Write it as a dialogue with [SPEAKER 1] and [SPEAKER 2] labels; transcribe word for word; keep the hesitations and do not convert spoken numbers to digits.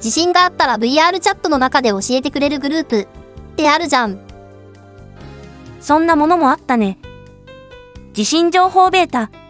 [SPEAKER 1] 地震があったら ブイアール チャットの中で教えてくれるグループってあるじゃん。
[SPEAKER 2] そんなものもあったね。地震情報ベータ。